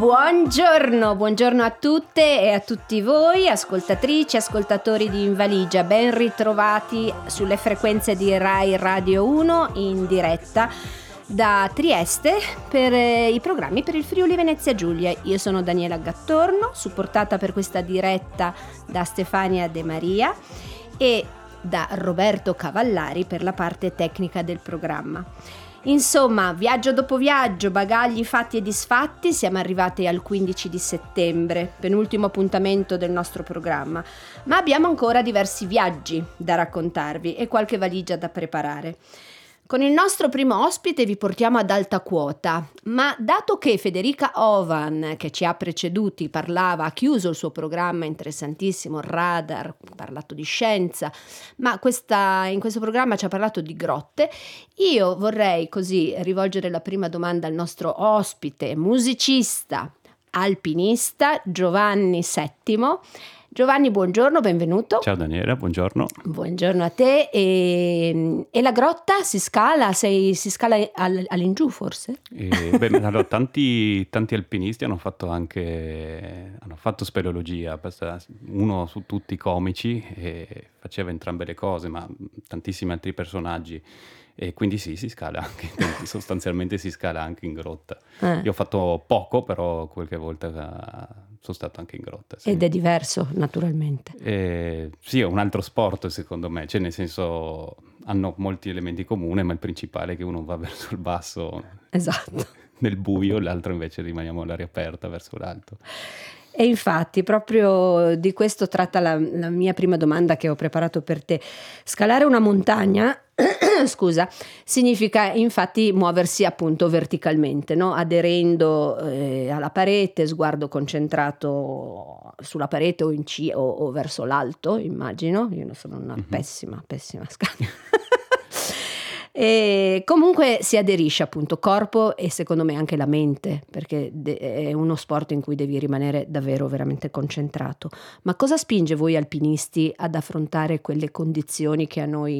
Buongiorno a tutte e a tutti voi, ascoltatrici, ascoltatori di In Valigia, ben ritrovati sulle frequenze di Rai Radio 1 in diretta da Trieste per i programmi per il Friuli Venezia Giulia. Io sono Daniela Gattorno, supportata per questa diretta da Stefania De Maria e da Roberto Cavallari per la parte tecnica del programma. Insomma, viaggio dopo viaggio, bagagli fatti e disfatti, siamo arrivati al 15 di settembre, penultimo appuntamento del nostro programma, ma abbiamo ancora diversi viaggi da raccontarvi e qualche valigia da preparare. Con il nostro primo ospite vi portiamo ad alta quota, ma dato che Federica Ovan, che ci ha preceduti, ha chiuso il suo programma interessantissimo, Radar, ha parlato di scienza, ma in questo programma ci ha parlato di grotte, io vorrei così rivolgere la prima domanda al nostro ospite, musicista, alpinista, Giovanni Settimo. Giovanni, buongiorno, benvenuto. Ciao Daniela, buongiorno. Buongiorno a te. E la grotta si scala? Si scala all'ingiù forse? Allora, tanti alpinisti hanno fatto speleologia, uno su tutti comici, e faceva entrambe le cose, ma tantissimi altri personaggi. E quindi sì, si scala anche, sostanzialmente si scala anche in grotta. Io ho fatto poco, però qualche volta sono stato anche in grotta. Sì. Ed è diverso, naturalmente. Sì, è un altro sport secondo me, cioè nel senso hanno molti elementi comuni, ma il principale è che uno va verso il basso, esatto, nel buio, l'altro invece rimaniamo all'aria aperta verso l'alto. E infatti proprio di questo tratta la mia prima domanda che ho preparato per te. Scalare una montagna scusa, significa infatti muoversi appunto verticalmente, no? Aderendo alla parete, sguardo concentrato sulla parete o verso l'alto, immagino. Io sono una pessima scala. E comunque si aderisce appunto corpo e secondo me anche la mente, perché è uno sport in cui devi rimanere davvero veramente concentrato. Ma cosa spinge voi alpinisti ad affrontare quelle condizioni che a noi